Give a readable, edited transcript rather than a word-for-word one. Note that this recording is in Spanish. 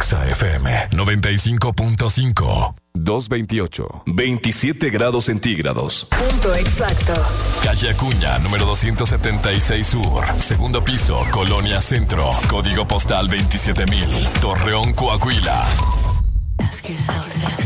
Exa FM 95.5. 228. 27 grados centígrados. Punto exacto. Calle Acuña, número 276 Sur. Segundo piso, Colonia Centro. Código postal 27000. Torreón, Coahuila.